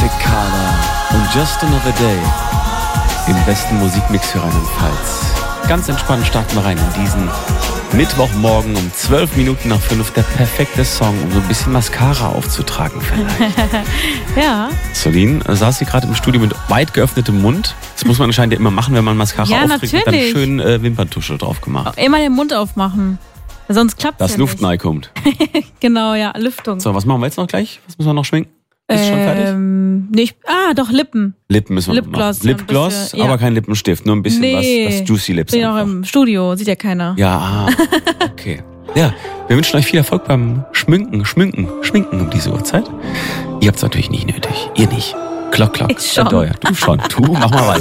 Cicada und Just Another Day im besten Musikmix für Rheinland-Pfalz. Ganz entspannt starten wir rein in diesen Mittwochmorgen um 12 Minuten nach 5. Der perfekte Song, um so ein bisschen Mascara aufzutragen vielleicht. Ja. Solin, saß sie gerade im Studio mit weit geöffnetem Mund. Das muss man anscheinend ja immer machen, wenn man Mascara aufträgt. Und dann schön Wimperntusche drauf gemacht. Immer den Mund aufmachen. Sonst klappt es ja nicht. Dass Luft reinkommt. Genau, ja, Lüftung. So, was machen wir jetzt noch gleich? Was müssen wir noch schminken? Ist schon fertig? Doch, Lippen. Lippen müssen wir Lipgloss. machen. Lipgloss, aber kein Lippenstift. Nur ein bisschen was Juicy Lips. Bin auch im Studio, sieht ja keiner. Ja, okay. Ja, wir wünschen euch viel Erfolg beim Schminken um diese Uhrzeit. Ihr habt es natürlich nicht nötig. Ihr nicht. Klock. Ich schon. Du schon. Du, mach mal weiter.